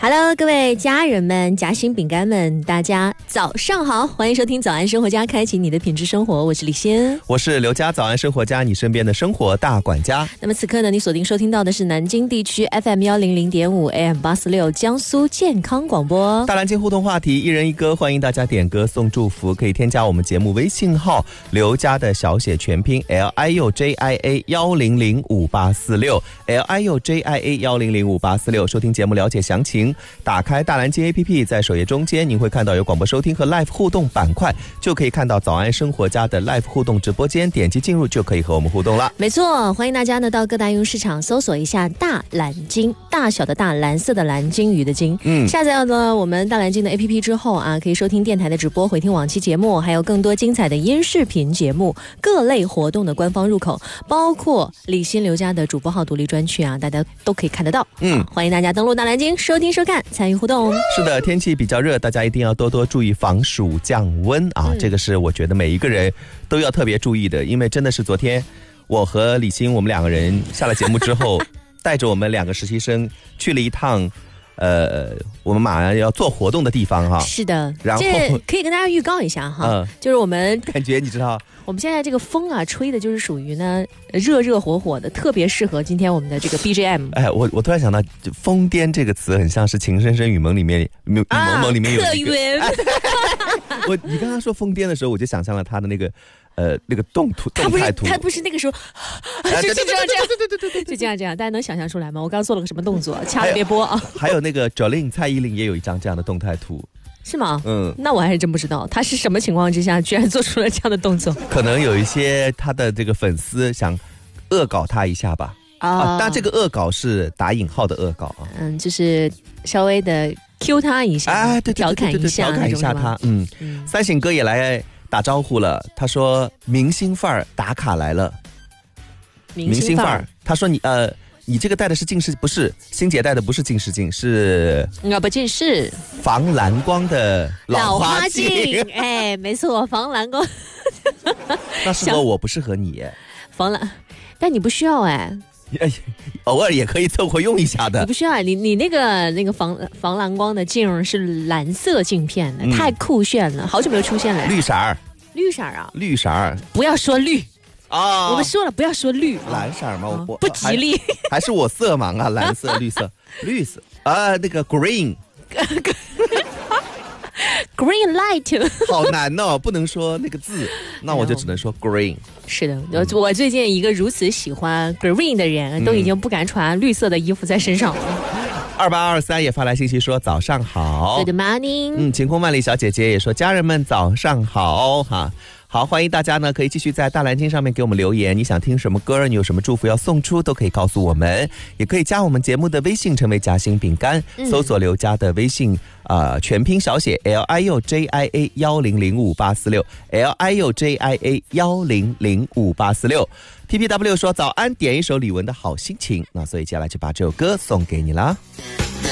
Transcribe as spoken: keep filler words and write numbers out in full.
Hello， 各位家人们、夹心饼干们，大家早上好，欢迎收听早安生活家，开启你的品质生活。我是李欣， 我是刘家，早安生活家，你身边的生活大管家。 那么此刻呢，你锁定收听到的是南京地区 F M 一零零点五 A M 八四六江苏健康广播。 大蓝鲸互动话题，一人一歌，欢迎大家点歌送祝福，可以添加我们节目微信号刘家的小写全拼 L I U J I A 一零零五八四六 L I U J I A 一零零五八四六，收听节目了解详情。打开大蓝鲸 A P P， 在首页中间您会看到有广播收听和 Live 互动板块，就可以看到早安生活家的 Live 互动直播间，点击进入就可以和我们互动了。 没错，欢迎大家呢到各大应用市场搜索一下大蓝鲸，大小的大，蓝色的蓝，鲸鱼的鲸。嗯，下载了我们大蓝鲸的 A P P 之后啊，可以收听电台的直播，回听往期节目，还有更多精彩的音视频节目，各类活动的官方入口，包括李欣刘家的主播号独立专区啊，大家都可以看得到。嗯，欢迎大家登录大蓝鲸收听收看，参与互动。 是的，天气比较热，大家一定要多多注意防暑降温啊、嗯、这个是我觉得每一个人都要特别注意的，因为真的是昨天我和李欣我们两个人下了节目之后带着我们两个实习生去了一趟呃，我们马上要做活动的地方哈。 是的， 然后这可以跟大家预告一下哈、嗯，就是我们感觉你知道我们现在这个风啊吹的就是属于呢热热火火的，特别适合今天我们的这个 B G M。 哎，我我突然想到疯癫这个词很像是情深深雨蒙里面雨蒙蒙里面有一个、啊哎、我你刚刚说疯癫的时候我就想象了他的那个呃那个动图动态图， 他不是那个时候就这样这样对对对对对就这样这样，大家能想象出来吗？我刚刚做了个什么动作？掐了别播啊。 还有那个 Jolin 蔡依林也有一张这样的动态图。 是吗？嗯，那我还是真不知道他是什么情况之下居然做出了这样的动作。 可能有一些他的这个粉丝想恶搞他一下吧。啊，啊但这个恶搞是打引号的恶搞啊。 嗯，就是稍微的 Q 他一下，哎，对，调侃一下， 调侃一下他。嗯，嗯三省哥也来打招呼了，他说明星范儿打卡来了。 明星范儿， 他说你呃。你这个戴的是近视，不是欣姐戴的不是近视镜，是我不近视防蓝光的老花镜。 哎，没错，防蓝光。 那适合我不适合你。 防蓝，但你不需要哎。 偶尔也可以凑合用一下的。 你不需要，你你那个那个防防蓝光的镜是蓝色镜片的、嗯，太酷炫了，好久没有出现了。 绿色儿， 绿色啊， 绿色儿， 不要说绿。 啊、oh, 我们说了不要说绿， 蓝色吗？啊、我不吉利， 还, 还是我色盲啊？蓝色、绿色、绿色啊，那个 green，green light， 好难哦，不能说那个字，那我就只能说 green。 是的，我、嗯、我最近一个如此喜欢 green 的人，都已经不敢穿绿色的衣服在身上了。 二八二三也发来信息说早上好 ，Good morning。 嗯，晴空万里小姐姐也说家人们早上好哈。好，欢迎大家呢，可以继续在大蓝鲸上面给我们留言，你想听什么歌，你有什么祝福要送出，都可以告诉我们，也可以加我们节目的微信，成为夹心饼干、嗯，搜索刘家的微信，呃，全拼小写 L I U J I A 一零零五八四六 L I U J I A 一零零五八四六。T P W 说早安，点一首李玟的好心情，那所以接下来就把这首歌送给你啦。